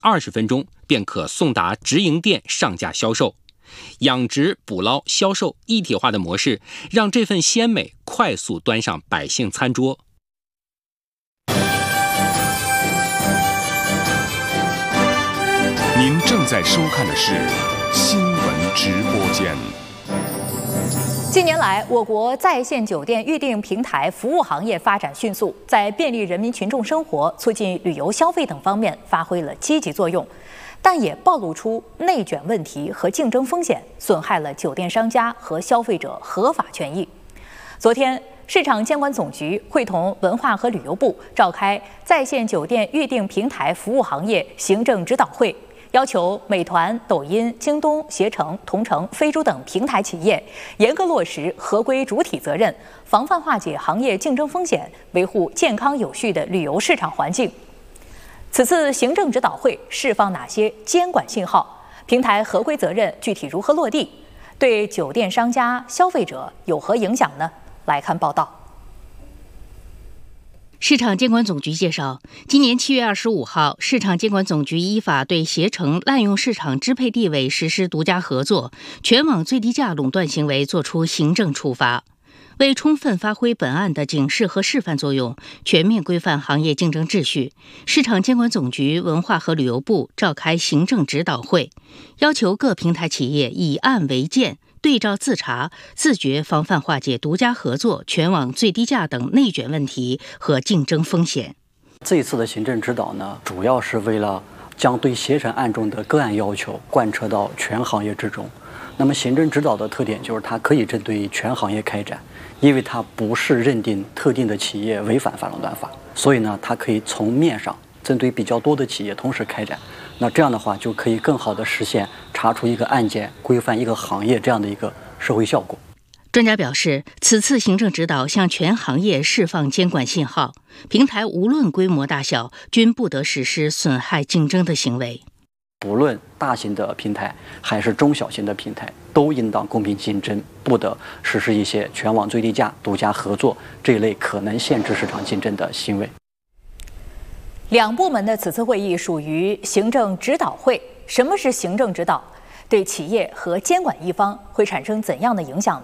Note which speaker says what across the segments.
Speaker 1: 20分钟便可送达直营店上架销售。养殖、捕捞、销售一体化的模式，让这份鲜美快速端上百姓餐桌。
Speaker 2: 您正在收看的是新闻直播间。
Speaker 3: 近年来，我国在线酒店预订平台服务行业发展迅速，在便利人民群众生活、促进旅游消费等方面发挥了积极作用，但也暴露出内卷问题和竞争风险，损害了酒店商家和消费者合法权益。昨天，市场监管总局会同文化和旅游部召开在线酒店预订平台服务行业行政指导会，要求美团、抖音、京东、携程、同城、飞猪等平台企业严格落实合规主体责任，防范化解行业竞争风险，维护健康有序的旅游市场环境。此次行政指导会释放哪些监管信号？平台合规责任具体如何落地？对酒店商家、消费者有何影响呢？来看报道。
Speaker 4: 市场监管总局介绍，今年7月25号，市场监管总局依法对携程滥用市场支配地位实施独家合作、全网最低价垄断行为作出行政处罚。为充分发挥本案的警示和示范作用，全面规范行业竞争秩序，市场监管总局、文化和旅游部召开行政指导会，要求各平台企业以案为鉴，对照自查，自觉防范化解独家合作、全网最低价等内卷问题和竞争风险。
Speaker 5: 这一次的行政指导呢，主要是为了将对携程案中的个案要求贯彻到全行业之中。那么行政指导的特点就是它可以针对全行业开展，因为它不是认定特定的企业违反反垄断法，所以呢，它可以从面上针对比较多的企业同时开展。那这样的话，就可以更好地实现查出一个案件、规范一个行业这样的一个社会效果。
Speaker 4: 专家表示，此次行政指导向全行业释放监管信号，平台无论规模大小，均不得实施损害竞争的行为。
Speaker 5: 不论大型的平台还是中小型的平台，都应当公平竞争，不得实施一些全网最低价、独家合作这一类可能限制市场竞争的行为。
Speaker 3: 两部门的此次会议属于行政指导会。什么是行政指导？对企业和监管一方会产生怎样的影响呢？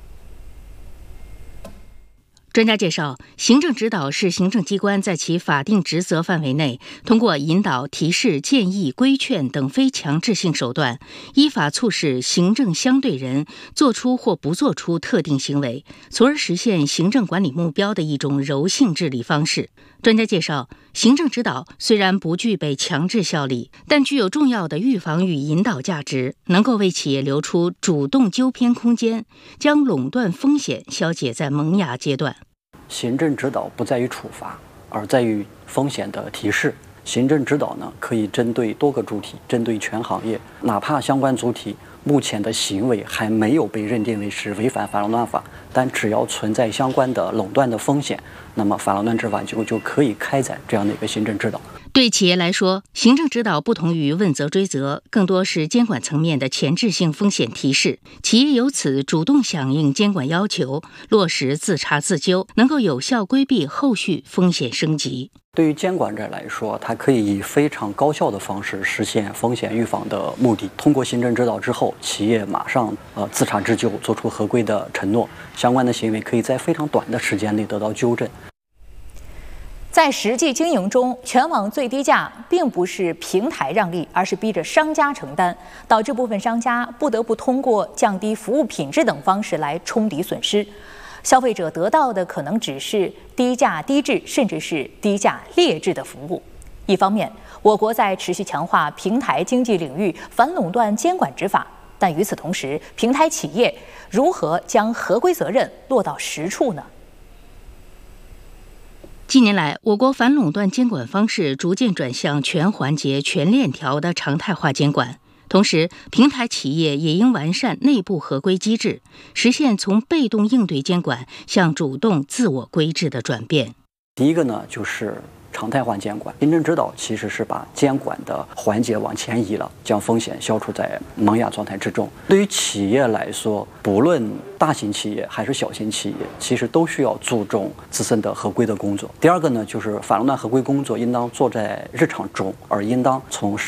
Speaker 4: 专家介绍，行政指导是行政机关在其法定职责范围内，通过引导、提示、建议、规劝等非强制性手段，依法促使行政相对人做出或不做出特定行为，从而实现行政管理目标的一种柔性治理方式。专家介绍，行政指导虽然不具备强制效力，但具有重要的预防与引导价值，能够为企业留出主动纠偏空间，将垄断风险消解在萌芽阶段。
Speaker 5: 行政指导不在于处罚，而在于风险的提示。行政指导呢，可以针对多个主体，针对全行业，哪怕相关主体目前的行为还没有被认定为是违反反垄断法，但只要存在相关的垄断的风险，那么反垄断执法机构就可以开展这样的一个行政指导。
Speaker 4: 对企业来说，行政指导不同于问责追责，更多是监管层面的前置性风险提示。企业由此主动响应监管要求，落实自查自纠，能够有效规避后续风险升级。
Speaker 5: 对于监管者来说，它可以以非常高效的方式实现风险预防的目的。通过行政指导之后，企业马上自查自纠，做出合规的承诺，相关的行为可以在非常短的时间内得到纠正。
Speaker 3: 在实际经营中，全网最低价并不是平台让利，而是逼着商家承担，导致部分商家不得不通过降低服务品质等方式来冲抵损失。消费者得到的可能只是低价低质，甚至是低价劣质的服务。一方面，我国在持续强化平台经济领域反垄断监管执法，但与此同时，平台企业如何将合规责任落到实处呢？
Speaker 4: 近年来，我国反垄断监管方式逐渐转向全环节、全链条的常态化监管。同时，平台企业也应完善内部合规机制，实现从被动应对监管向主动自我规制的转变。
Speaker 5: 第一个呢，就是常态化监管。行政指导其实是把监管的环节往前移了，将风险消除在萌芽状态之中。对于企业来说，不论大型企业还是小型企业，其实都需要注重自身的合规的工作。第二个呢，就是反垄断合规工作应当做在日常中，而应当从